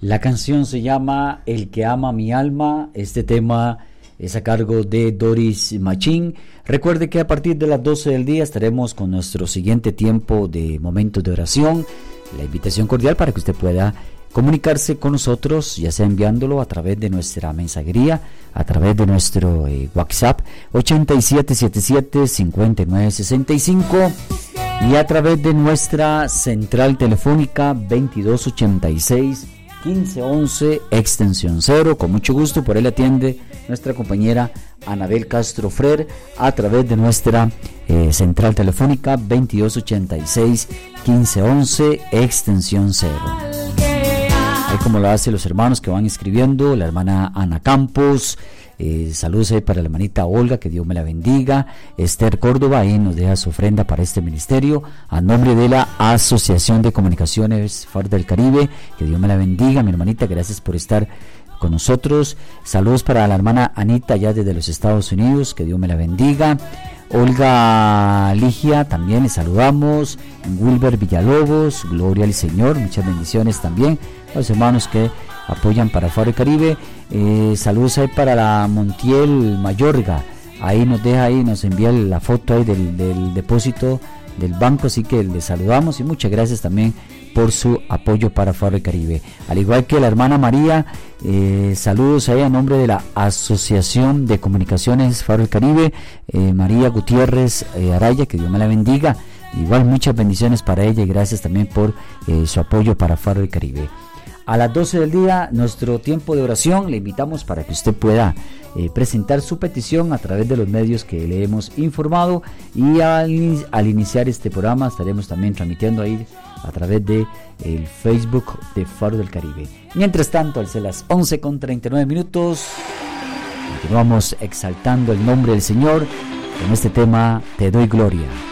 La canción se llama El que ama mi alma. Este tema es a cargo de Doris Machín. Recuerde que a partir de las 12 del día estaremos con nuestro siguiente tiempo de momentos de oración. La invitación cordial para que usted pueda comunicarse con nosotros, ya sea enviándolo a través de nuestra mensajería, a través de nuestro WhatsApp 8777-5965 y a través de nuestra central telefónica 2286-1511 extensión 0. Con mucho gusto, por él atiende nuestra compañera Anabel Castro Frer a través de nuestra central telefónica 2286-1511 extensión 0. Ahí como lo hacen los hermanos que van escribiendo, la hermana Ana Campos, saludos ahí para la hermanita Olga, que Dios me la bendiga. Esther Córdoba ahí nos deja su ofrenda para este ministerio a nombre de la Asociación de Comunicaciones Faro del Caribe, que Dios me la bendiga. Mi hermanita, gracias por estar con nosotros. Saludos para la hermana Anita allá desde los Estados Unidos, que Dios me la bendiga. Olga Ligia, también le saludamos. Wilber Villalobos, gloria al Señor, muchas bendiciones también a los hermanos que apoyan para el Faro del Caribe. Saludos ahí para la Montiel Mayorga, ahí nos deja, ahí nos envía la foto ahí del depósito del banco, así que le saludamos y muchas gracias también por su apoyo para Faro del Caribe. Al igual que la hermana María, saludos ahí a nombre de la Asociación de Comunicaciones Faro del Caribe, María Gutiérrez Araya, que Dios me la bendiga. Igual muchas bendiciones para ella y gracias también por su apoyo para Faro del Caribe. A las 12 del día, nuestro tiempo de oración, le invitamos para que usted pueda presentar su petición a través de los medios que le hemos informado, y al iniciar este programa estaremos también transmitiendo ahí a través de el Facebook de Faro del Caribe. Mientras tanto, al ser las 11:39, continuamos exaltando el nombre del Señor con este tema, Te doy gloria.